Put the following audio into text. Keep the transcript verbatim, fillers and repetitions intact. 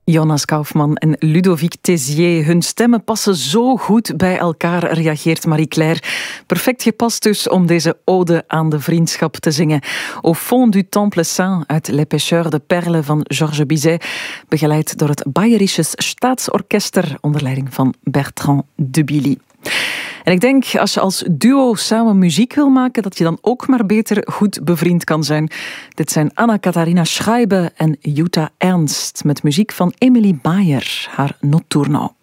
Jonas Kaufmann en Ludovic Tézier. Hun stemmen passen zo goed bij elkaar, reageert Marie-Claire. Perfect gepast dus om deze ode aan de vriendschap te zingen. Au fond du Temple Saint uit Les Pêcheurs de Perles van Georges Bizet. Begeleid door het Bayerisches Staatsorchester onder leiding van Bertrand de Billy. En ik denk, als je als duo samen muziek wil maken, dat je dan ook maar beter goed bevriend kan zijn. Dit zijn Anna-Katharina Schreiber en Jutta Ernst met muziek van Emily Bayer, haar Notturno.